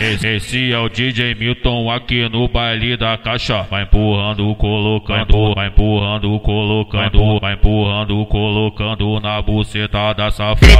Esse é o DJ Milton aqui no baile da caixa. Vai empurrando, colocando, vai empurrando, colocando, vai empurrando, colocando na buceta da safada.